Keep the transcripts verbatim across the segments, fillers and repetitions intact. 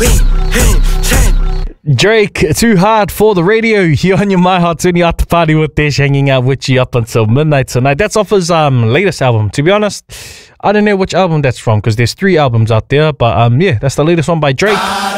Drake, Too Hard for the Radio. You're on your My Hot twenty after party with Desh, hanging out with you up until midnight tonight. That's off his um, latest album. To be honest, I don't know which album that's from because there's three albums out there. But um, yeah, that's the latest one by Drake.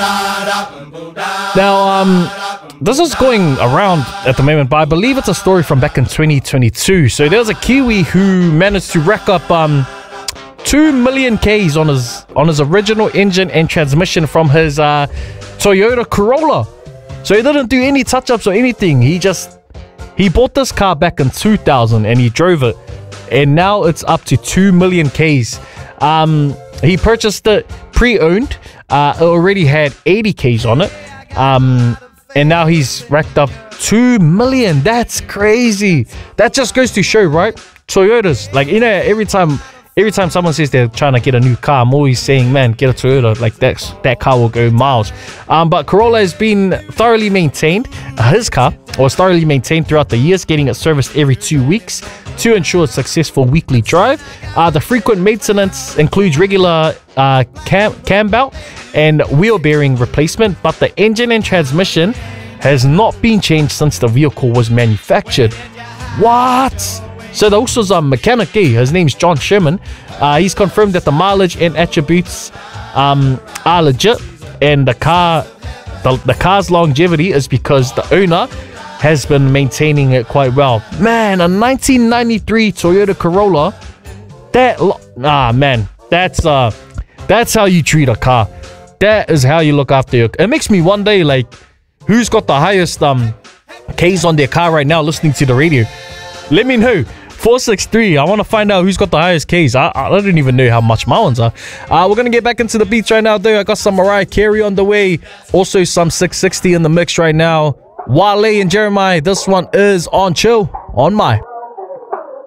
Now, um, this is going around at the moment, but I believe it's a story from back in twenty twenty-two. So there's a Kiwi who managed to rack up um, two million Ks on his on his original engine and transmission from his uh, Toyota Corolla. So he didn't do any touch-ups or anything. He just he bought this car back in two thousand and he drove it, and now it's up to two million Ks. Um, he purchased it pre-owned. Uh, it already had eighty Ks on it. Um, and now he's racked up two million. That's crazy. That just goes to show, right? Toyotas, like, you know, every time every time someone says they're trying to get a new car, I'm always saying, man, get a Toyota. Like, that's, that car will go miles. Um, but Corolla has been thoroughly maintained. Uh, his car was thoroughly maintained throughout the years, getting it serviced every two weeks to ensure a successful weekly drive. Uh, the frequent maintenance includes regular uh, cam, cam belt and wheel bearing replacement, but the engine and transmission has not been changed since the vehicle was manufactured. What? So the uso's a mechanic, eh? His name's John Sherman. Uh, he's confirmed that the mileage and attributes um, are legit, and the car, the, the car's longevity is because the owner has been maintaining it quite well. Man, a nineteen ninety-three Toyota Corolla. That, ah man, that's uh, that's how you treat a car. That is how you look after your. It makes me one day like, who's got the highest um Ks on their car right now listening to the radio? Let me know. four six three. I want to find out who's got the highest Ks. I, I don't even know how much my ones are. Uh, we're going to get back into the beats right now, though. I got some Mariah Carey on the way. Also, some six sixty in the mix right now. Wale and Jeremiah. This one is on Chill on My.